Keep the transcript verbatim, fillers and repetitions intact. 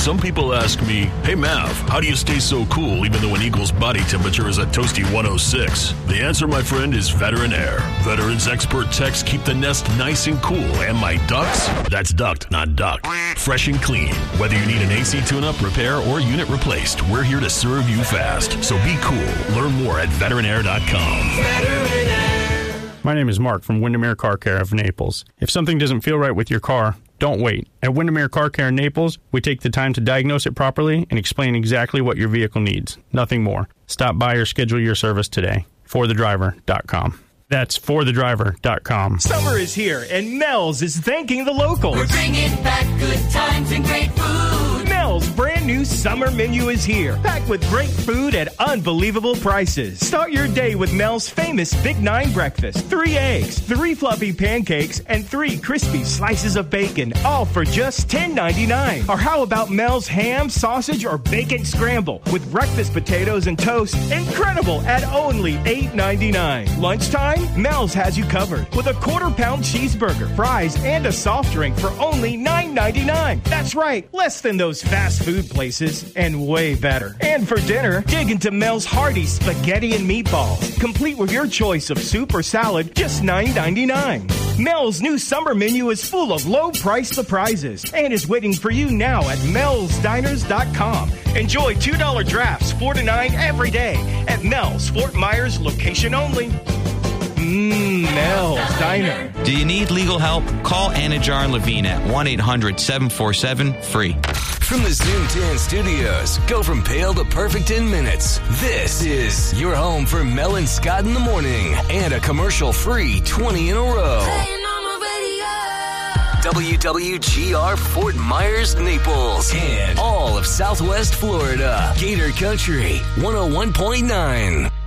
Some people ask me, hey Mav, how do you stay so cool even though an eagle's body temperature is a toasty one oh six? The answer, my friend, is Veteran Air. Veterans expert techs keep the nest nice and cool, and my ducks, that's ducked, not ducked, fresh and clean. Whether you need an A C tune-up, repair, or unit replaced, we're here to serve you fast. So be cool. Learn more at veteran air dot com. Veteran Air. My name is Mark from Windermere Car Care of Naples. If something doesn't feel right with your car, don't wait. At Windermere Car Care in Naples, we take the time to diagnose it properly and explain exactly what your vehicle needs. Nothing more. Stop by or schedule your service today. for the driver dot com. That's for the driver dot com. Summer is here, and Mel's is thanking the locals. We're bringing back good times and great food. Mel's brand new summer menu is here, packed with great food at unbelievable prices. Start your day with Mel's famous Big Nine breakfast. Three eggs, three fluffy pancakes, and three crispy slices of bacon, all for just ten ninety-nine. Or how about Mel's ham, sausage, or bacon scramble with breakfast potatoes and toast? Incredible at only eight ninety-nine. Lunchtime? Mel's has you covered with a quarter pound cheeseburger, fries, and a soft drink for only nine ninety-nine. That's right, less than those fast food places, and way better. And for dinner, dig into Mel's hearty spaghetti and meatballs, complete with your choice of soup or salad, just nine ninety-nine. Mel's new summer menu is full of low price surprises and is waiting for you now at mels diners dot com. Enjoy two dollar drafts, four to nine every day at Mel's Fort Myers location only. Mmm, Mel's Diner. Do you need legal help? Call Anajar and Levine at one eight hundred seven four seven free. From the Zoom ten studios, go from pale to perfect in minutes. This is your home for Mel and Scott in the morning and a commercial-free twenty in a row. W W G R Fort Myers, Naples, and all of Southwest Florida. Gator Country, one oh one point nine.